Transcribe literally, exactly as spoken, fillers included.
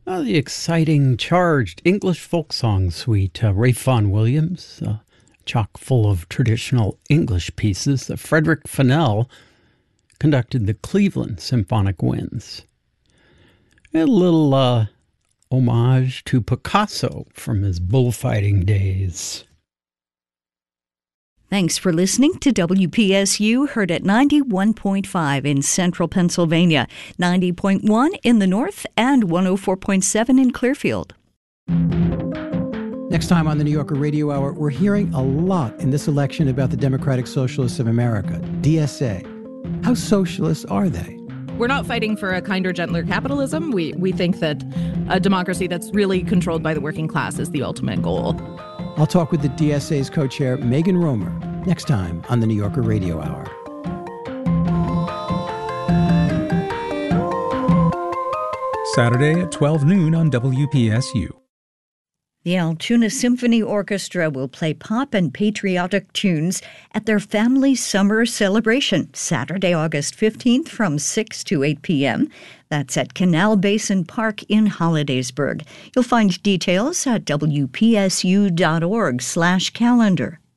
Uh, the exciting, charged English folk song suite, uh, Ralph Vaughan Williams, uh, chock full of traditional English pieces. Uh, Frederick Fennell conducted the Cleveland Symphonic Winds. A little uh, homage to Picasso from his bullfighting days. Thanks for listening to W P S U, heard at ninety-one point five in central Pennsylvania, ninety point one in the north, and one oh four point seven in Clearfield. Next time on the New Yorker Radio Hour, we're hearing a lot in this election about the Democratic Socialists of America, D S A. How socialist are they? We're not fighting for a kinder, gentler capitalism. We we think that a democracy that's really controlled by the working class is the ultimate goal. I'll talk with the D S A's co-chair, Megan Romer, next time on the New Yorker Radio Hour. Saturday at twelve noon on W P S U. The Altoona Symphony Orchestra will play pop and patriotic tunes at their family summer celebration, Saturday, August fifteenth from six to eight p.m. That's at Canal Basin Park in Hollidaysburg. You'll find details at W P S U dot org slash calendar.